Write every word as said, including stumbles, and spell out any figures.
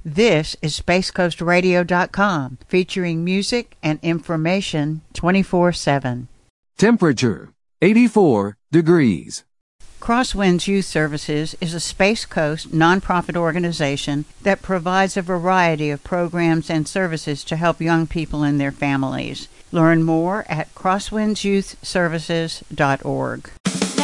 This is space coast radio dot com, featuring music and information twenty-four seven. Temperature, eighty-four degrees. Crosswinds Youth Services is a Space Coast nonprofit organization that provides a variety of programs and services to help young people and their families. Learn more at crosswinds youth services dot org.